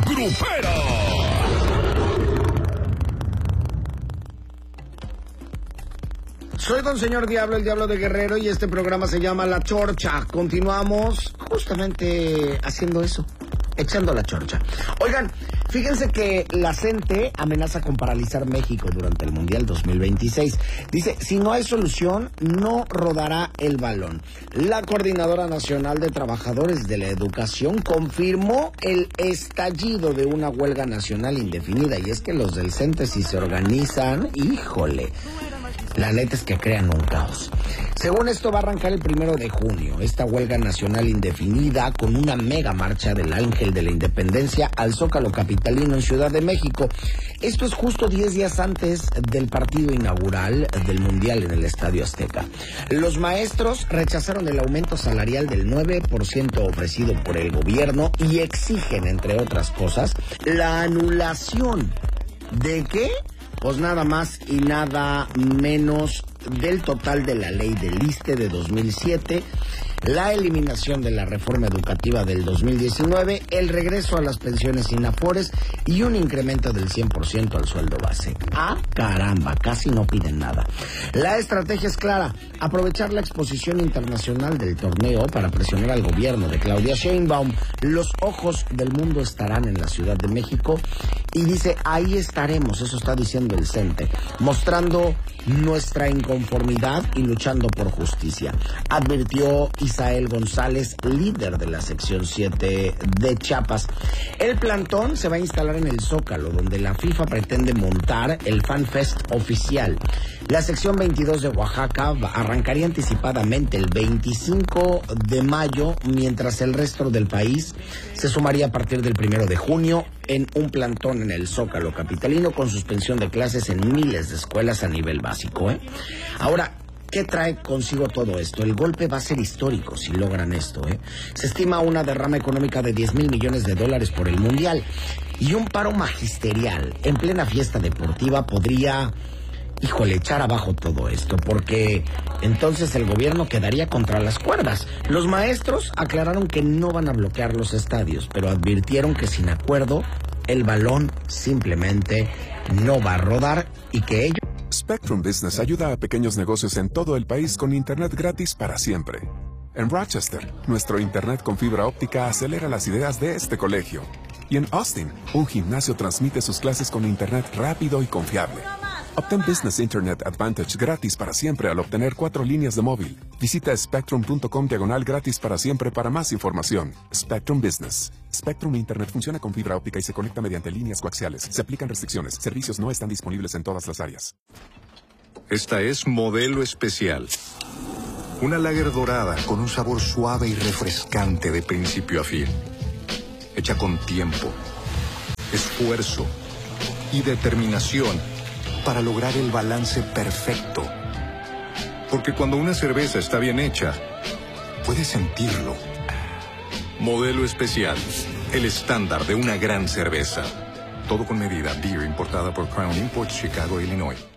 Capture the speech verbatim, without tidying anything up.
Grupera. Soy Don Señor Diablo, el Diablo de Guerrero, y este programa se llama La Chorcha. Continuamos justamente haciendo eso, echando la chorcha. Oigan, fíjense que la CENTE amenaza con paralizar México durante el Mundial dos mil veintiséis. Dice, si no hay solución, no rodará el balón. La Coordinadora Nacional de Trabajadores de la Educación confirmó el estallido de una huelga nacional indefinida. Y es que los del CENTE, si se organizan, híjole, la neta es que crean un caos. Según esto, va a arrancar el primero de junio, esta huelga nacional indefinida con una mega marcha del Ángel de la Independencia al Zócalo capitalino en Ciudad de México. Esto es justo diez días antes del partido inaugural del Mundial en el Estadio Azteca. Los maestros rechazaron el aumento salarial del nueve por ciento ofrecido por el gobierno y exigen, entre otras cosas, la anulación ¿de qué? Pues nada más y nada menos del total de la ley del ISSSTE de dos mil siete, la eliminación de la reforma educativa del dos mil diecinueve, el regreso a las pensiones sin afores y un incremento del cien por ciento al sueldo base. ¡Ah, caramba! Casi no piden nada. La estrategia es clara: aprovechar la exposición internacional del torneo para presionar al gobierno de Claudia Sheinbaum. Los ojos del mundo estarán en la Ciudad de México y dice, ahí estaremos, eso está diciendo el CENTE, mostrando nuestra inconformidad y luchando por justicia, advirtió Isael González, líder de la sección siete de Chiapas. El plantón se va a instalar en el Zócalo, donde la FIFA pretende montar el Fan Fest oficial. La sección veintidós de Oaxaca arrancaría anticipadamente el veinticinco de mayo, mientras el resto del país se sumaría a partir del primero de junio en un plantón en el Zócalo capitalino, con suspensión de clases en miles de escuelas a nivel básico, ¿eh? Ahora, ¿qué trae consigo todo esto? El golpe va a ser histórico si logran esto, ¿eh? Se estima una derrama económica de diez mil millones de dólares por el Mundial, y un paro magisterial en plena fiesta deportiva podría, híjole, echar abajo todo esto, porque entonces el gobierno quedaría contra las cuerdas. Los maestros aclararon que no van a bloquear los estadios, pero advirtieron que sin acuerdo el balón simplemente no va a rodar y que ellos... Spectrum Business ayuda a pequeños negocios en todo el país con internet gratis para siempre. En Rochester, nuestro internet con fibra óptica acelera las ideas de este colegio. Y en Austin, un gimnasio transmite sus clases con internet rápido y confiable. Obtén Business Internet Advantage gratis para siempre al obtener cuatro líneas de móvil. Visita spectrum.com diagonal gratis para siempre para más información. Spectrum Business. Spectrum Internet funciona con fibra óptica y se conecta mediante líneas coaxiales. Se aplican restricciones. Servicios no están disponibles en todas las áreas. Esta es Modelo Especial. Una lager dorada con un sabor suave y refrescante de principio a fin. Hecha con tiempo, esfuerzo y determinación para lograr el balance perfecto. Porque cuando una cerveza está bien hecha, puedes sentirlo. Modelo Especial, el estándar de una gran cerveza. Todo con medida. Beer importada por Crown Imports, Chicago, Illinois.